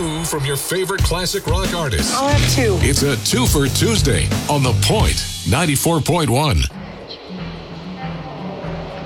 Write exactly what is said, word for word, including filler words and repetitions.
two from your favorite classic rock artists. I'll have two. It's a two for Tuesday on The Point ninety-four point one.